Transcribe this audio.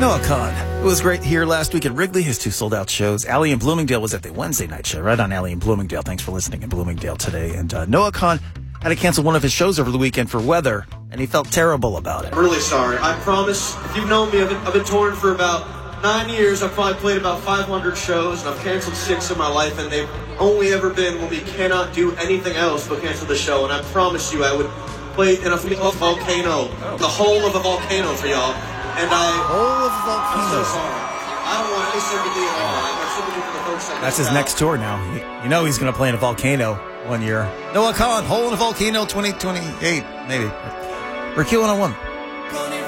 Noah Kahn. It was great here last week at Wrigley. His 2 sold-out shows. Allie in Bloomingdale was at the Wednesday night show. Right on, Allie in Bloomingdale. Thanks for listening in Bloomingdale today. And Noah Kahn had to cancel one of his shows over the weekend for weather, and he felt terrible about it. I'm really sorry. I promise, if you've known me, I've been touring for about 9 years. I've probably played about 500 shows, and I've canceled 6 in my life, and they've only ever been when we cannot do anything else but cancel the show. And I promise you, I would play in a volcano, the whole of a volcano for y'all. And Whole of a volcano. I'm so sorry. I don't want any sympathy at all. I have sympathy for the folks that That's his next tour now. You know he's going to play in a volcano one year. Noah Kahn, Hole in a Volcano 2028, maybe. We're Q101.